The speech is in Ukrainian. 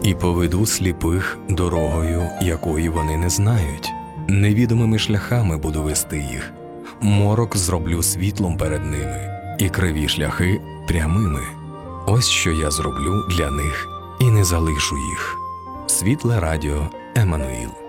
І поведу сліпих дорогою, якої вони не знають. Невідомими шляхами буду вести їх. Морок зроблю світлом перед ними, і криві шляхи прямими. Ось що я зроблю для них, і не залишу їх. Світле радіо Еммануїл.